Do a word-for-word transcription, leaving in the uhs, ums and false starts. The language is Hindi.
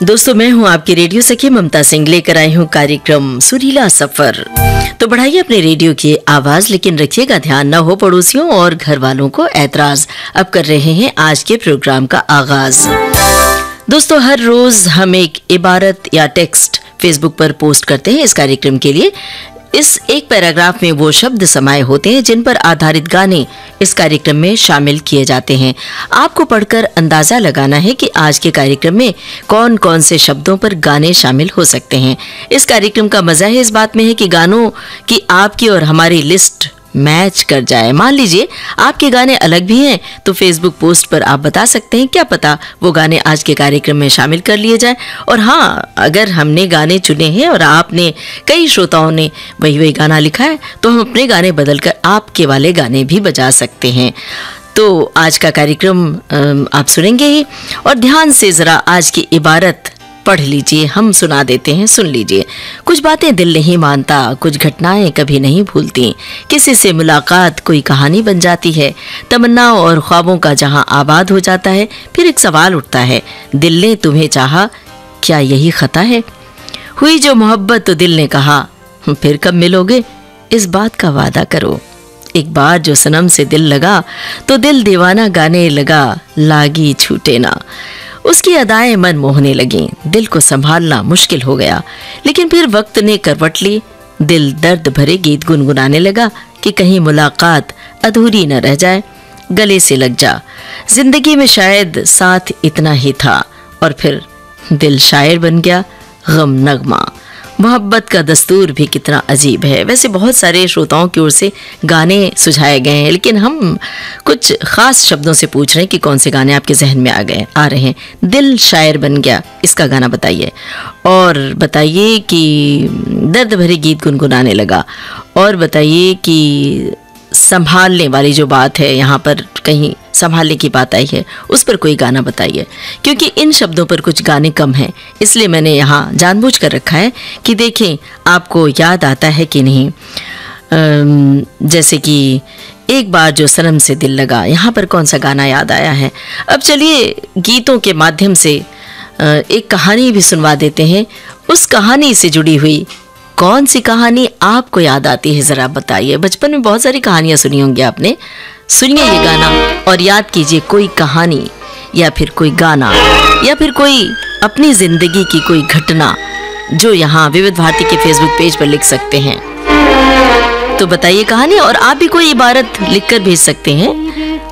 दोस्तों, मैं हूं आपकी रेडियो सखी ममता सिंह, लेकर आई हूं कार्यक्रम सुरीला सफर। तो बढ़ाइए अपने रेडियो की आवाज, लेकिन रखिएगा ध्यान न हो पड़ोसियों और घर वालों को ऐतराज। अब कर रहे हैं आज के प्रोग्राम का आगाज। दोस्तों, हर रोज हम एक इबारत या टेक्स्ट फेसबुक पर पोस्ट करते हैं इस कार्यक्रम के लिए। इस एक पैराग्राफ में वो शब्द समाये होते हैं जिन पर आधारित गाने इस कार्यक्रम में शामिल किए जाते हैं। आपको पढ़कर अंदाजा लगाना है कि आज के कार्यक्रम में कौन कौन से शब्दों पर गाने शामिल हो सकते हैं। इस कार्यक्रम का मजा है इस बात में है कि गानों की आपकी और हमारी लिस्ट मैच कर जाए। मान लीजिए आपके गाने अलग भी हैं तो फेसबुक पोस्ट पर आप बता सकते हैं, क्या पता वो गाने आज के कार्यक्रम में शामिल कर लिए जाएं। और हाँ, अगर हमने गाने चुने हैं और आपने कई श्रोताओं ने वही वही गाना लिखा है तो हम अपने गाने बदलकर आपके वाले गाने भी बजा सकते हैं। तो आज का कार्यक्रम आप सुनेंगे ही, और ध्यान से जरा आज की इबारत पढ़ लीजिए, हम सुना देते हैं, सुन लीजिए। कुछ बातें दिल नहीं मानता, कुछ घटनाएं कभी नहीं भूलती, किसी से मुलाकात कोई कहानी बन जाती है, तमन्नाओं और ख्वाबों का जहां आबाद हो जाता है। फिर एक सवाल उठता है, दिल ने तुम्हें चाहा, क्या यही खता है? हुई जो मोहब्बत तो दिल ने कहा, फिर कब मिलोगे, इस बात का वादा करो। एक बार जो सनम से दिल लगा तो दिल दीवाना गाने लगा, लागी छूटे ना। उसकी अदाएं मन मोहने लगी, दिल को संभालना मुश्किल हो गया। लेकिन फिर वक्त ने करवट ली, दिल दर्द भरे गीत गुनगुनाने लगा कि कहीं मुलाकात अधूरी न रह जाए। गले से लग जा, जिंदगी में शायद साथ इतना ही था। और फिर दिल शायर बन गया, गम नगमा। मोहब्बत का दस्तूर भी कितना अजीब है। वैसे बहुत सारे श्रोताओं की ओर से गाने सुझाए गए हैं, लेकिन हम कुछ खास शब्दों से पूछ रहे हैं कि कौन से गाने आपके जहन में आ गए आ रहे हैं। दिल शायर बन गया, इसका गाना बताइए। और बताइए कि दर्द भरे गीत गुनगुनाने लगा। और बताइए कि संभालने वाली जो बात है, यहाँ पर कहीं संभालने की बात आई है, उस पर कोई गाना बताइए। क्योंकि इन शब्दों पर कुछ गाने कम हैं, इसलिए मैंने यहाँ जानबूझ कर रखा है कि देखें आपको याद आता है कि नहीं। जैसे कि एक बार जो सनम से दिल लगा, यहाँ पर कौन सा गाना याद आया है। अब चलिए गीतों के माध्यम से एक कहानी भी सुनवा देते हैं। उस कहानी से जुड़ी हुई कौन सी कहानी आपको याद आती है, जरा बताइए। बचपन में बहुत सारी कहानियां सुनी होंगी आपने। सुनिए ये गाना और याद कीजिए कोई कहानी या फिर कोई गाना या फिर कोई अपनी जिंदगी की कोई घटना जो यहाँ विविध भारती के फेसबुक पेज पर लिख सकते हैं। तो बताइए कहानी, और आप भी कोई इबारत लिखकर भेज सकते हैं